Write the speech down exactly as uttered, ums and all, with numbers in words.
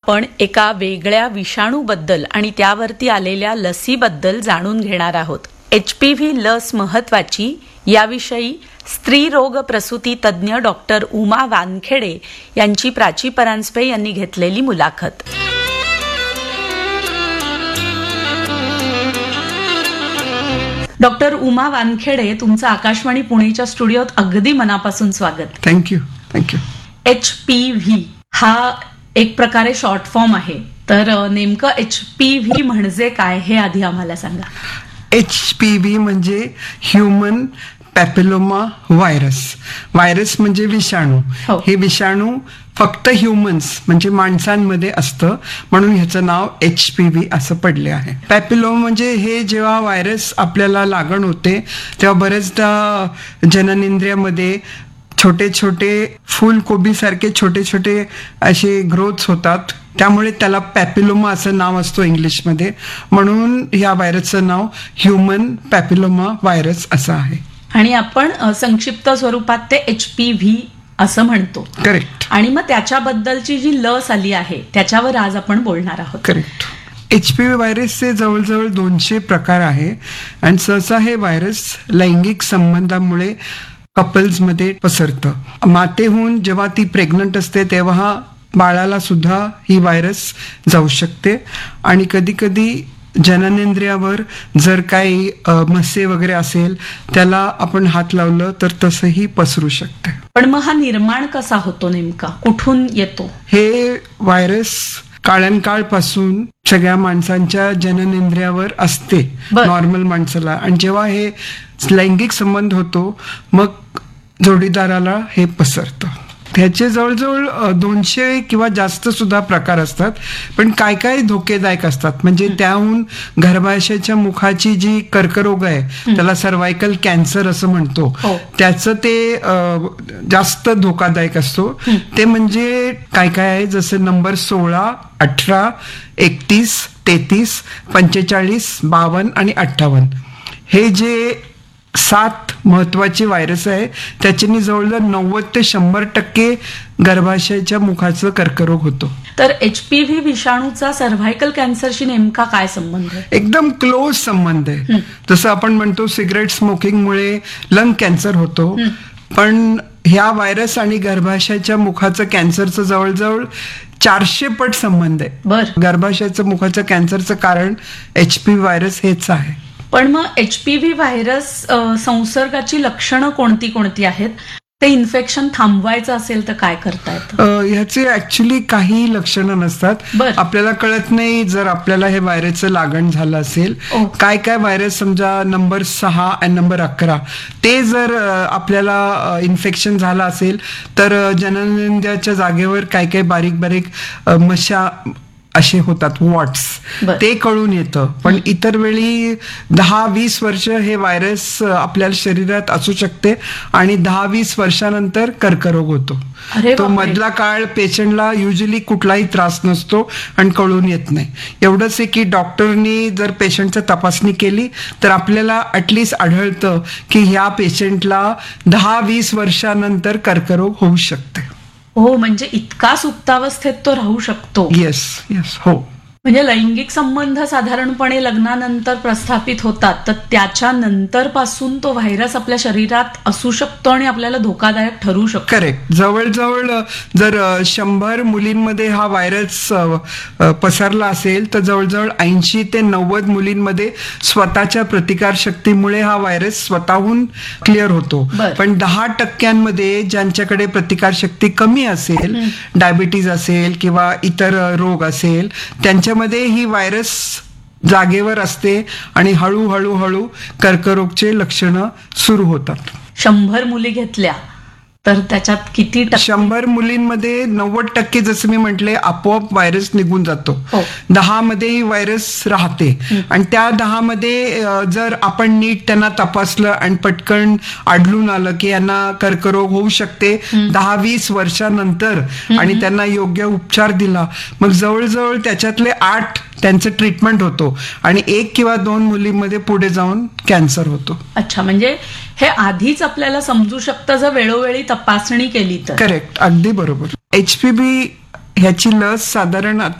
आपण एका वेगळ्या विषाणूबद्दल आणि त्यावरती आलेल्या लसीबद्दल जाणून घेणार आहोत. एच पी व्ही लस महत्वाची याविषयी स्त्री रोग प्रसूती तज्ज्ञ डॉक्टर उमा वानखेडे यांची प्राची परांजपे यांनी घेतलेली मुलाखत. डॉक्टर उमा वानखेडे, तुमचं आकाशवाणी पुणेच्या स्टुडिओत अगदी मनापासून स्वागत. Thank you thank you. H P V हा एक प्रकारे शॉर्ट फॉर्म आहे, तर नेमकं एच पी व्ही म्हणजे काय हे आधी आम्हाला सांगा. एच पी व्ही म्हणजे ह्युमन पॅपिलोमा व्हायरस. व्हायरस म्हणजे विषाणू. हो. हे विषाणू फक्त ह्युमन्स म्हणजे माणसांमध्ये असतं, म्हणून ह्याचं नाव एच पी व्ही असं पडले आहे. पॅपिलोमा म्हणजे हे जेव्हा व्हायरस आपल्याला लागण होते तेव्हा बरेचदा जननेंद्रियामध्ये छोटे छोटे फुलकोबी सारखे छोटे छोटे असे ग्रोथ्स होतात, त्यामुळे त्याला पॅपिलोमा असं नाव असतो इंग्लिशमध्ये. म्हणून या व्हायरसचं नाव ह्युमन पॅपिलोमा व्हायरस असं आहे. आणि आपण संक्षिप्त स्वरूपात ते एच पी व्ही असं म्हणतो. करेक्ट. आणि मग त्याच्याबद्दलची जी लस आली आहे त्याच्यावर आज आपण बोलणार आहोत. करेक्ट. एच पी व्ही व्हायरसचे जवळजवळ दोनशे प्रकार आहे आणि सहसा हे व्हायरस लैंगिक संबंधामुळे कपल्समध्ये पसरतं. मातेहून जेव्हा ती प्रेग्नंट असते तेव्हा बाळाला सुद्धा ही व्हायरस जाऊ शकते आणि कधी कधी जननेंद्रियावर जर काही मस्से वगैरे असेल त्याला आपण हात लावलं तर तसंही पसरू शकते. पण मग हा निर्माण कसा होतो, नेमका कुठून येतो? हे व्हायरस काळांकाळपासून सगळ्या माणसांच्या जननेंद्रियावर असते, नॉर्मल माणसाला, आणि जेव्हा हे लैंगिक संबंध होतो मग जोडीदाराला हे पसरतं. त्याचे जवळजवळ दोनशे किंवा जास्त सुद्धा प्रकार असतात, पण काय काय धोकेदायक असतात. म्हणजे त्याहून गर्भाशयाच्या मुखाची जी कर्करोग आहे त्याला सर्वायकल कॅन्सर असं म्हणतो, त्याचं ते जास्त धोकादायक असतो. ते म्हणजे काय काय आहे, जसं नंबर सोळा, अठरा, एकतीस, तेहतीस, पंचेचाळीस, बावन्न आणि अठ्ठावन्न हे जे सात महत्वाचे व्हायरस आहे त्याच्यानी जवळजवळ नव्वद ते शंभर टक्के गर्भाशयाच्या मुखाचं कर्करोग होतो. तर एच पी व्ही विषाणूचा सर्व्हायकल कॅन्सरशी नेमका काय संबंध आहे? एकदम क्लोज संबंध आहे. जसं आपण म्हणतो सिगरेट स्मोकिंगमुळे लंग कॅन्सर होतो, पण ह्या व्हायरस आणि गर्भाशयाच्या मुखाचं कॅन्सरचं जवळजवळ चारशे पट संबंध आहे. गर्भाशयाचं मुखाचं कॅन्सरचं कारण एच पी व्ही व्हायरस हेच आहे. पण मग एच पी व्ही व्हायरस संसर्गाची लक्षणं कोणती कोणती आहेत? ते इन्फेक्शन थांबवायचं असेल तर काय करता येतं? ह्याचे ऍक्च्युली काही लक्षणं नसतात. आपल्याला कळत नाही जर आपल्याला हे व्हायरसचं लागण झालं असेल. काय काय व्हायरस, समजा नंबर सहा आणि नंबर अकरा, ते जर आपल्याला इन्फेक्शन झालं असेल तर जननेंद्रियाच्या जागेवर काय काय बारीक बारीक मशा असे होतात, वॉट्स, ते कळून येतं. पण इतर वेळी दहा वीस वर्ष हे व्हायरस आपल्या शरीरात असू शकते आणि दहा वीस वर्षानंतर कर्करोग होतो. तो मधला काळ पेशंटला युजली कुठलाही त्रास नसतो आणि कळून येत नाही. एवढंच आहे की डॉक्टरनी जर पेशंटची तपासणी केली तर आपल्याला ऍटलिस्ट आढळतं की ह्या पेशंटला दहा वीस वर्षानंतर कर्करोग होऊ शकते. हो, म्हणजे इतका सुप्तावस्थेत तो राहू शकतो. येस येस हो. म्हणजे लैंगिक संबंध साधारणपणे लग्नानंतर प्रस्थापित होतात, तर त्याच्या नंतर पासून तो व्हायरस आपल्या शरीरात असू शकतो आणि आपल्याला धोकादायक ठरू शकतो. करेक्ट. जवळजवळ जर शंभर मुलींमध्ये हा व्हायरस पसरला असेल तर जवळजवळ ऐंशी ते नव्वद मुलींमध्ये स्वतःच्या प्रतिकार शक्तीमुळे हा व्हायरस स्वतःहून क्लिअर होतो. पण दहा टक्क्यांमध्ये ज्यांच्याकडे प्रतिकार शक्ती कमी असेल, डायबिटीज असेल किंवा इतर रोग असेल, त्यांच्या मध्ये ही व्हायरस जागेवर असते आणि हळूहळू हळू कर्करोगचे लक्षणं सुरू होतात. शंभर मुली घेतल्या तर त्याच्यात किती टक्के? शंभर मुलींमध्ये नव्वद टक्के जसं मी म्हटले आपोआप व्हायरस निघून जातो. दहा मध्ये ही व्हायरस राहते आणि त्या दहा मध्ये जर आपण नीट त्यांना तपासलं आणि पटकन आढळून आलं की यांना कर्करोग होऊ शकते दहा वीस वर्षानंतर आणि त्यांना योग्य उपचार दिला, मग जवळजवळ त्याच्यातले आठ त्यांचं ट्रीटमेंट होतो आणि एक किंवा दोन मुलींमध्ये पुढे जाऊन कॅन्सर होतो. अच्छा, म्हणजे हे आधीच आपल्याला समजू शकतं जर वेळोवेळी तपासणी केली तर. करेक्ट, अगदी बरोबर. एच पी व्ही ह्याची लस साधारण